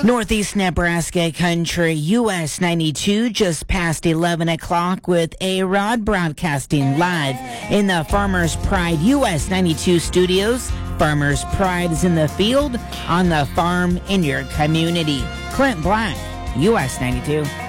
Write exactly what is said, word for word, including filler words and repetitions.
Northeast Nebraska Country, U S ninety-two, just past eleven o'clock with A-Rod broadcasting live in the Farmers Pride U S ninety-two studios. Farmers Pride is in the field, on the farm, in your community. Clint Black, U S ninety-two.